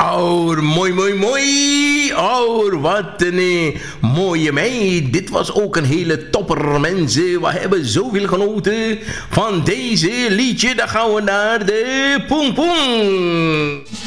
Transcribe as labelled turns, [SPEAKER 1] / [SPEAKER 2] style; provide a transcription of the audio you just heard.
[SPEAKER 1] Oh, mooi, mooi, mooi. Oh, wat een mooie meid. Dit was ook een hele topper, mensen. We hebben zoveel genoten van deze liedje. Dan gaan we naar de Poeng Poeng.